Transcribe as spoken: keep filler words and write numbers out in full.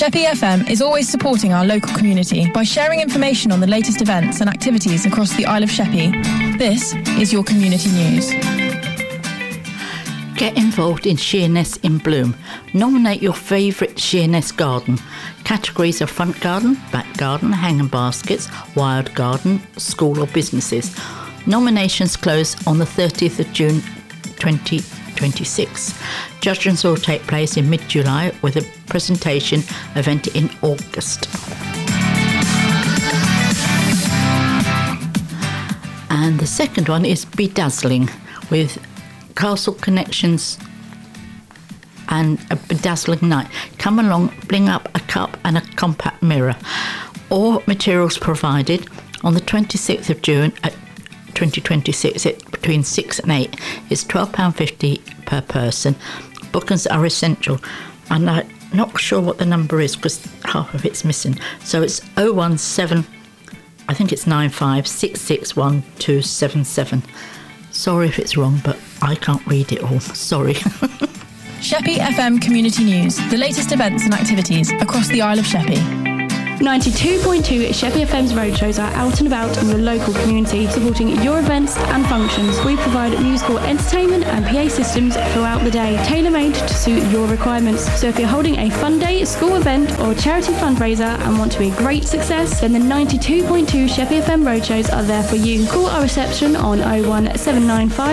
Sheppey F M is always supporting our local community by sharing information on the latest events and activities across the Isle of Sheppey. This is your community news. Get involved in Sheerness in Bloom. Nominate your favourite Sheerness garden. Categories are front garden, back garden, hanging baskets, wild garden, school or businesses. Nominations close on the thirtieth of June twenty twenty-six. Judgments will take place in mid-July with a presentation event in August. And the second one is Bedazzling with Castle Connections and a bedazzling night. Come along, bring up a cup and a compact mirror. All materials provided on the twenty-sixth of June at twenty twenty-six at between six and eight. It's twelve pounds fifty per person. Bookings are essential, and I'm not sure what the number is because half of it's missing. So it's oh one seven, I think it's nine five six six one two seven seven. Sorry if it's wrong, but I can't read it all. Sorry. Sheppey F M Community News, the latest events and activities across the Isle of Sheppey. ninety-two point two Sheppey F M's roadshows are out and about in your local community, supporting your events and functions. We provide musical entertainment and P A systems throughout the day, tailor-made to suit your requirements. So if you're holding a fun day, school event or charity fundraiser and want to be a great success, then the ninety-two point two Sheppey F M roadshows are there for you. Call our reception on oh one seven nine five